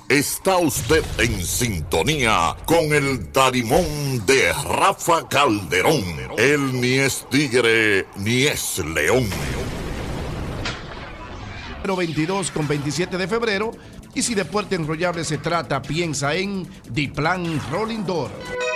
Está usted en sintonía con el Tarimón de Rafa Calderón. Él ni es tigre ni es león. 22 con 27 de febrero. Y si de puerta enrollable se trata, piensa en Diplan Rolling Door.